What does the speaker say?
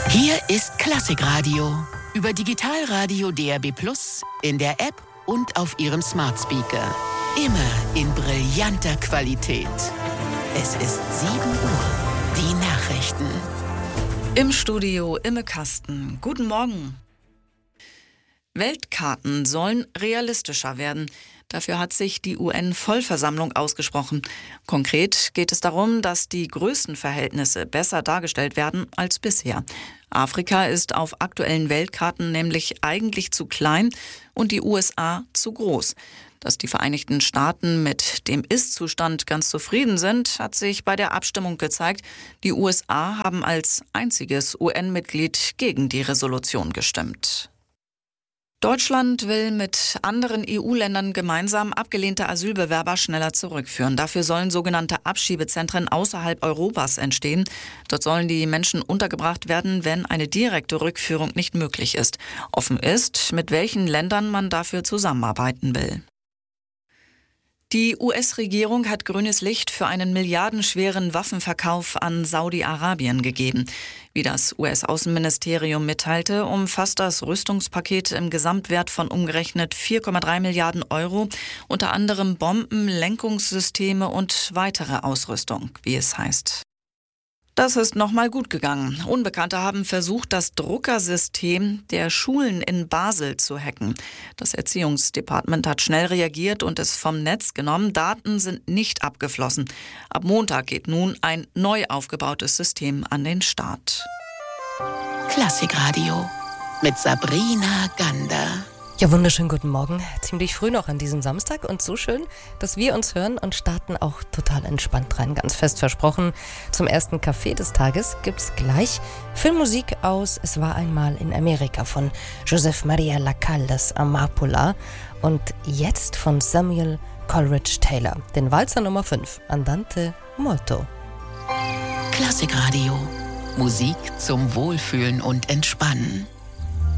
Hier ist Klassikradio. Über Digitalradio DAB+, in der App und auf Ihrem Smart Speaker. Immer in brillanter Qualität. Es ist 7 Uhr. Die Nachrichten. Im Studio Imme Kasten. Guten Morgen. Weltkarten sollen realistischer werden. Dafür hat sich die UN-Vollversammlung ausgesprochen. Konkret geht es darum, dass die Größenverhältnisse besser dargestellt werden als bisher. Afrika ist auf aktuellen Weltkarten nämlich eigentlich zu klein und die USA zu groß. Dass die Vereinigten Staaten mit dem Ist-Zustand ganz zufrieden sind, hat sich bei der Abstimmung gezeigt. Die USA haben als einziges UN-Mitglied gegen die Resolution gestimmt. Deutschland will mit anderen EU-Ländern gemeinsam abgelehnte Asylbewerber schneller zurückführen. Dafür sollen sogenannte Abschiebezentren außerhalb Europas entstehen. Dort sollen die Menschen untergebracht werden, wenn eine direkte Rückführung nicht möglich ist. Offen ist, mit welchen Ländern man dafür zusammenarbeiten will. Die US-Regierung hat grünes Licht für einen milliardenschweren Waffenverkauf an Saudi-Arabien gegeben. Wie das US-Außenministerium mitteilte, umfasst das Rüstungspaket im Gesamtwert von umgerechnet 4,3 Milliarden Euro, unter anderem Bomben, Lenkungssysteme und weitere Ausrüstung, wie es heißt. Das ist nochmal gut gegangen. Unbekannte haben versucht, das Druckersystem der Schulen in Basel zu hacken. Das Erziehungsdepartement hat schnell reagiert und es vom Netz genommen. Daten sind nicht abgeflossen. Ab Montag geht nun ein neu aufgebautes System an den Start. Klassikradio mit Sabrina Gander. Ja, wunderschönen guten Morgen. Ziemlich früh noch an diesem Samstag und so schön, dass wir uns hören und starten auch total entspannt rein. Ganz fest versprochen. Zum ersten Café des Tages gibt's gleich Filmmusik aus Es war einmal in Amerika von Joseph Maria Lacalle, das Amapola. Und jetzt von Samuel Coleridge Taylor, den Walzer Nummer 5, Andante molto. Klassikradio. Musik zum Wohlfühlen und Entspannen.